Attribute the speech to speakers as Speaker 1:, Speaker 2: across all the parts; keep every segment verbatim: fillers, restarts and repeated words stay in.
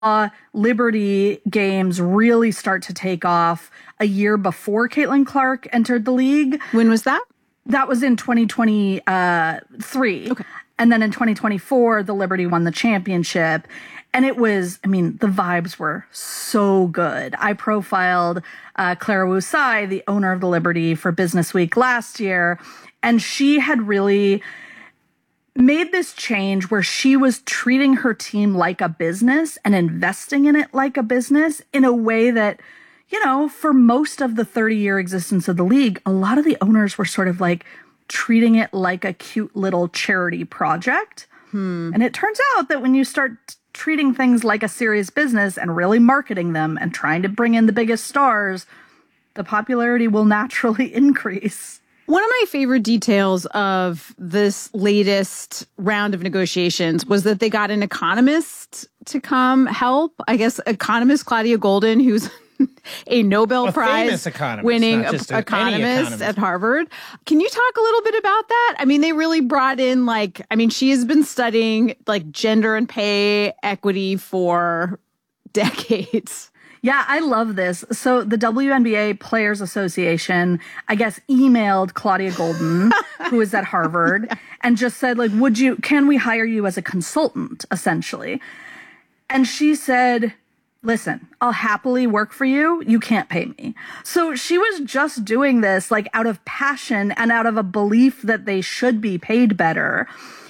Speaker 1: Liberty games really start to take off a year before Caitlin Clark entered the league.
Speaker 2: When was that?
Speaker 1: That was in twenty twenty-three.
Speaker 2: Okay.
Speaker 1: And then in twenty twenty-four, the Liberty won the championship. And it was, I mean, the vibes were so good. I profiled uh, Clara Wu Tsai, the owner of the Liberty, for Business Week last year. And she had really made this change where she was treating her team like a business and investing in it like a business in a way that, you know, for most of the thirty-year existence of the league, a lot of the owners were sort of like treating it like a cute little charity project.
Speaker 2: Hmm.
Speaker 1: And it turns out that when you start treating things like a serious business and really marketing them and trying to bring in the biggest stars, the popularity will naturally increase.
Speaker 2: One of my favorite details of this latest round of negotiations was that they got an economist to come help. I guess economist Claudia Golden, who's a Nobel
Speaker 3: a
Speaker 2: Prize
Speaker 3: economist,
Speaker 2: winning
Speaker 3: not just
Speaker 2: a,
Speaker 3: a,
Speaker 2: economist,
Speaker 3: economist
Speaker 2: at Harvard. Can you talk a little bit about that? I mean, they really brought in like, I mean, she has been studying like gender and pay equity for decades.
Speaker 1: Yeah, I love this. So the W N B A Players Association, I guess, emailed Claudia Golden, who is at Harvard, yeah. and just said, like, would you, can we hire you as a consultant, essentially? And she said, listen, I'll happily work for you. You can't pay me. So she was just doing this like out of passion and out of a belief that they should be paid better.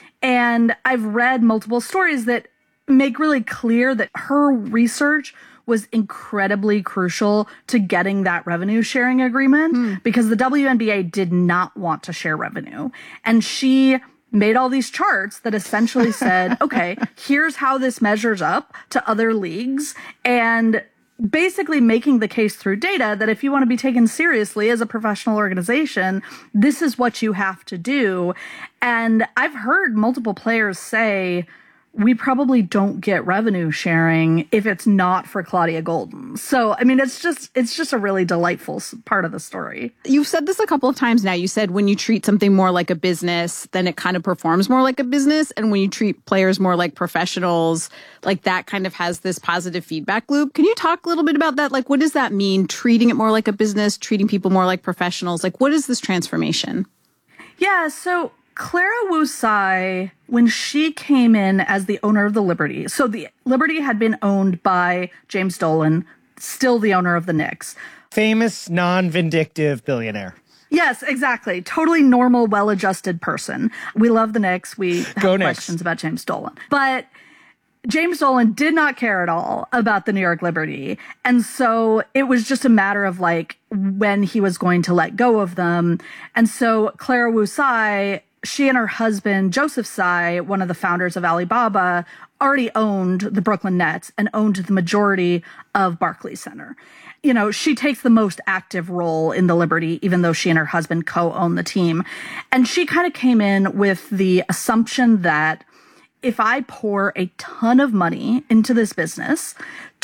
Speaker 1: And I've read multiple stories that make really clear that her research was incredibly crucial to getting that revenue sharing agreement mm. because the W N B A did not want to share revenue. And she made all these charts that essentially said, okay, here's how this measures up to other leagues, and basically making the case through data that if you want to be taken seriously as a professional organization, this is what you have to do. And I've heard multiple players say, we probably don't get revenue sharing if it's not for Claudia Golden. So, I mean, it's just it's just a really delightful part of the story.
Speaker 2: You've said this a couple of times now. You said when you treat something more like a business, then it kind of performs more like a business. And when you treat players more like professionals, like that kind of has this positive feedback loop. Can you talk a little bit about that? Like, what does that mean? Treating it more like a business, treating people more like professionals? Like, what is this transformation?
Speaker 1: Yeah, so Clara Wu Tsai, when she came in as the owner of the Liberty, so the Liberty had been owned by James Dolan, still the owner of the Knicks.
Speaker 3: Famous, non-vindictive billionaire.
Speaker 1: Yes, exactly. Totally normal, well-adjusted person. We love the Knicks. We have
Speaker 3: Go
Speaker 1: questions
Speaker 3: Knicks.
Speaker 1: about James Dolan. But James Dolan did not care at all about the New York Liberty. And so it was just a matter of like when he was going to let go of them. And so Clara Wu Tsai, she and her husband, Joseph Tsai, one of the founders of Alibaba, already owned the Brooklyn Nets and owned the majority of Barclays Center. You know, she takes the most active role in the Liberty, even though she and her husband co-own the team. And she kind of came in with the assumption that if I pour a ton of money into this business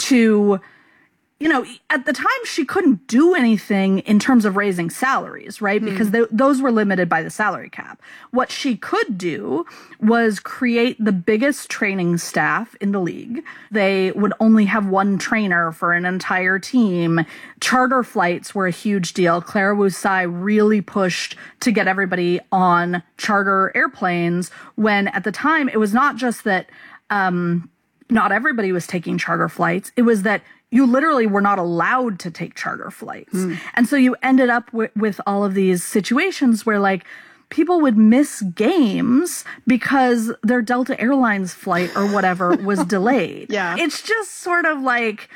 Speaker 1: to, you know, at the time she couldn't do anything in terms of raising salaries, right? Mm. Because th- those were limited by the salary cap. What she could do was create the biggest training staff in the league. They would only have one trainer for an entire team. Charter flights were a huge deal. Clara Wu Tsai really pushed to get everybody on charter airplanes when at the time it was not just that um, not everybody was taking charter flights. It was that you literally were not allowed to take charter flights. Mm. And so you ended up w- with all of these situations where like people would miss games because their Delta Airlines flight or whatever was delayed.
Speaker 2: Yeah.
Speaker 1: It's just sort of like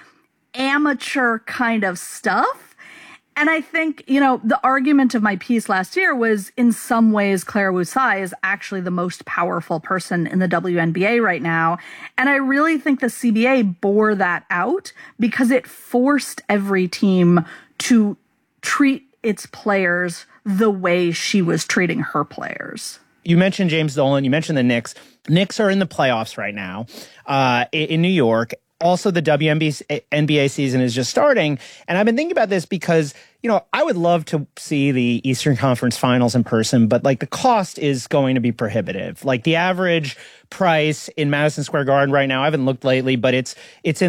Speaker 1: amateur kind of stuff. And I think, you know, the argument of my piece last year was in some ways Clara Wu Tsai is actually the most powerful person in the W N B A right now. And I really think the C B A bore that out because it forced every team to treat its players the way she was treating her players.
Speaker 3: You mentioned James Dolan. You mentioned the Knicks. Knicks are in the playoffs right now uh, in New York. also the W N B A season is just starting. And I've been thinking about this because, you know, I would love to see the Eastern Conference Finals in person, but like the cost is going to be prohibitive. Like the average price in Madison Square Garden right now, I haven't looked lately, but it's it's in